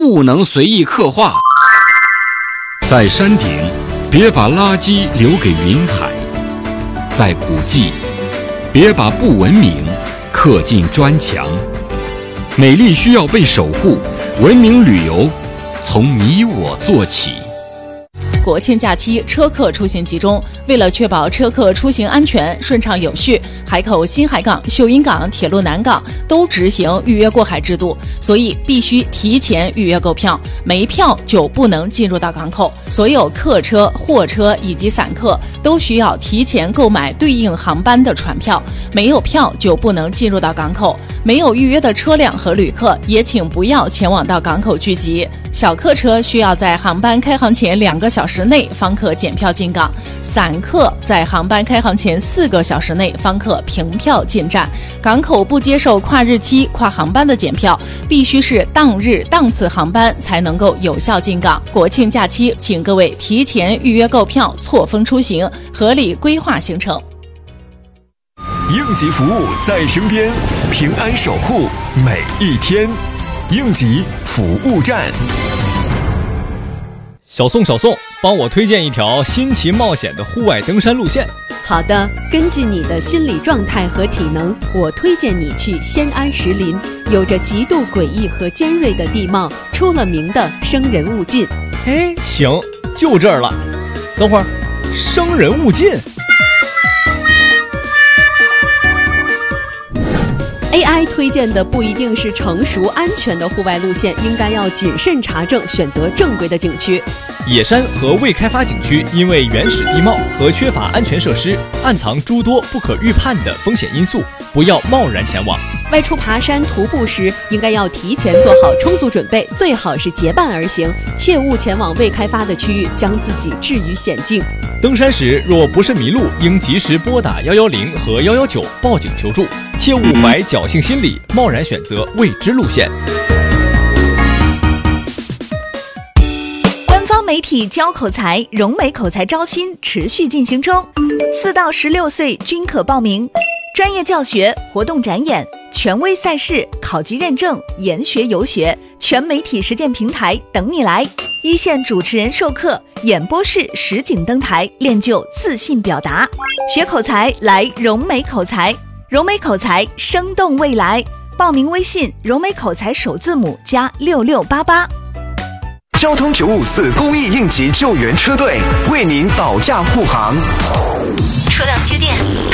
不能随意刻画。在山顶，别把垃圾留给云海；在古迹，别把不文明刻进砖墙。美丽需要被守护，文明旅游从你我做起。 国庆假期车客出行集中，为了确保车客出行安全顺畅有序，海口新海港、秀英港、铁路南港都执行预约过海制度，所以必须提前预约购票，没票就不能进入到港口。所有客车、货车以及散客都需要提前购买对应航班的船票，没有票就不能进入到港口。没有预约的车辆和旅客也请不要前往到港口聚集。小客车需要在航班开航前2个小时内方可检票进港，散客在航班开航前4个小时内方可凭票进站。港口不接受跨日期、跨航班的检票，必须是当日当次航班才能够有效进港。国庆假期，请各位提前预约购票，错峰出行，合理规划行程。 应急服务在身边，平安守护每一天。应急服务站。 小宋，帮我推荐一条新奇冒险的户外登山路线。 好的，根据你的心理状态和体能，我推荐你去仙安石林，有着极度诡异和尖锐的地貌，出了名的生人勿近。 哎，行，就这儿了。等会儿，生人勿近。 AI 推荐的不一定是成熟安全的户外路线，应该要谨慎查证，选择正规的景区。 野山和未开发景区因为原始地貌和缺乏安全设施，暗藏诸多不可预判的风险因素，不要贸然前往。 外出爬山、徒步时，应该要提前做好充足准备，最好是结伴而行，切勿前往未开发的区域，将自己置于险境。 登山时若不慎迷路，应及时拨打110和119报警求助，切勿怀侥幸心理，贸然选择未知路线。 官方媒体教口才，融美口才招新持续进行中，4到16岁均可报名。专业教学、活动展演、权威赛事、考级认证、研学游学，全媒体实践平台等你来。一线主持人授课，演播室实景登台，练就自信表达。学口才来融美口才，融美口才生动未来。报名微信融美口才首字母加6688。 交通954公益应急救援车队为您保驾护航。 车辆接电。